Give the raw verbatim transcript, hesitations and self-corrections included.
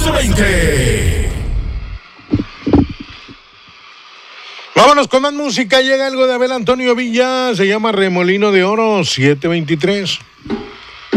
once veinte. Vámonos con más música. Llega algo de Abel Antonio Villa. Se llama Remolino de Oro siete veintitrés.